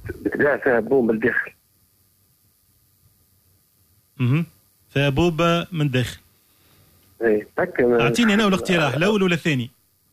بتباع فيها بومبه للداخل. فيها بومبه من داخل. اي اعطيني انا والاقتراح الاول ولا الثاني؟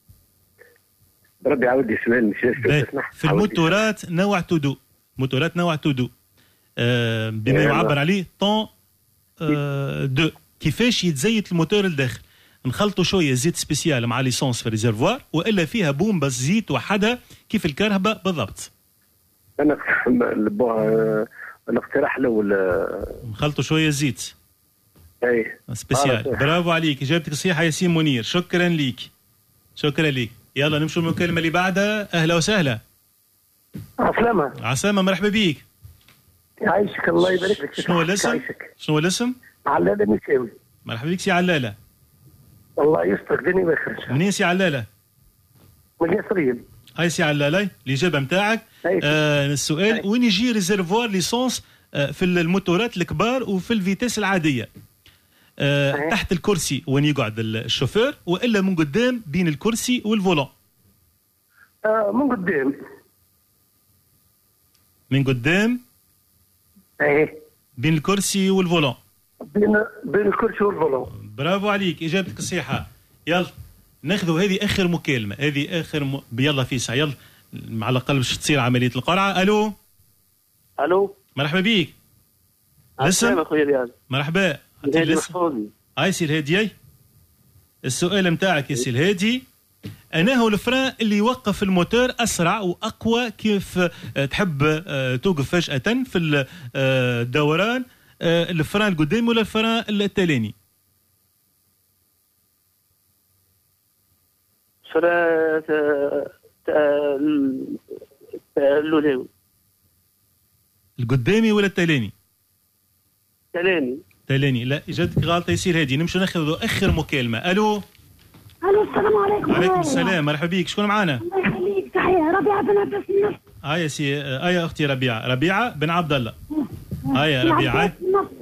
ربي عاودي السؤال مش تسمح. في الموتورات نوع تودو، موتورات نوع تودو بما يعبر عليه طون دو. كيفاش يتزيت الموتور الداخل؟ نخلطوا شويه زيت سبيسيال مع ليسونس في الريزرفوار، والا فيها بومبه زيت وحدها كيف الكرهبه بالضبط. انا الاقتراح الاول نخلطوا شويه زيت. اي سبيسيال. برافو عليك، اجابتك صحيحه ياسين منير، شكرا ليك. شكرا ليك. يلا نمشوا المكالمه اللي بعدها. اهلا وسهلا. عسلامة. عسلامة، مرحبا بيك. يعيشك الله يبارك لك. شنو الاسم؟ شنو الاسم؟ علالة مساوي. مرحبا بيك سي علالة. الله يسترك دني ويخرج. منين سي علالة؟ من ياسرين. هاي سي علالة الإجابة نتاعك. السؤال وين يجي ريزرفوار ليسونس في الموتورات الكبار وفي الفيتاس العادية؟ تحت الكرسي وين يقعد الشوفير، والا من قدام بين الكرسي والفولون؟ من قدام. من قدام؟ ايه بين الكرسي والفولون. بين الكرسي والفولون. برافو عليك، اجابتك صحيحه. يلا ناخذوا هذه اخر مكالمه، هذه اخر يلا فيسع، يلا على الاقل باش تصير عمليه القرعه. الو مرحبا بيك. السلام اخويا رياض. مرحبا. هاي سي الهادي. السؤال نتاعك يا سي الهادي، أنا هو الفران اللي يوقف الموتور أسرع وأقوى كيف تحب توقف فجأة في الدوران، الفران القدامي ولا الفران التالاني؟ اللوليوي. القدامي ولا التالاني؟ تالاني. لا إجابتك غلطة يصير هادي. نمشي ناخذ آخر مكالمة. السلام عليكم. وعليكم السلام، مرحبا بيك. شكون معانا؟ الله يخليك. تحية ربيعة بن عبد النصر. يا سي يا اختي ربيعة بن عبد الله. يا ربيعة.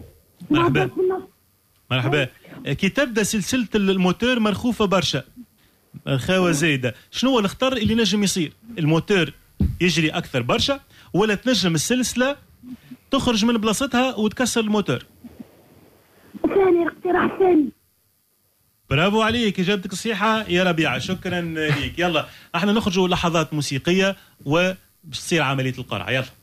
مرحبا. كي تبدا سلسلة الموتور مرخوفة برشا، خاوة زايدة، شنو هو الخطر اللي نجم يصير؟ الموتور يجري أكثر برشا، ولا تنجم السلسلة تخرج من بلاصتها وتكسر الموتور؟ ثاني الاقتراح الثاني. برافو عليك، اجابتك صحيحه يا ربيعه، شكرا ليك. يلا احنا نخرجوا لحظات موسيقيه وبتصير عمليه القرعه. يلا.